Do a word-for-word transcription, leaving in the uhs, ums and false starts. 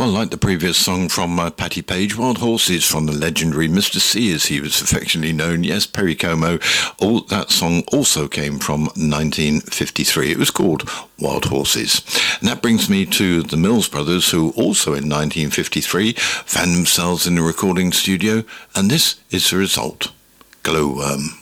Well, like the previous song from uh, Patti Page, Wild Horses from the legendary Mister C, as he was affectionately known. Yes, Perry Como. All, that song also came from nineteen fifty-three. It was called Wild Horses. And that brings me to the Mills Brothers, who also in nineteen fifty-three found themselves in a recording studio, and this is the result. Glowworm.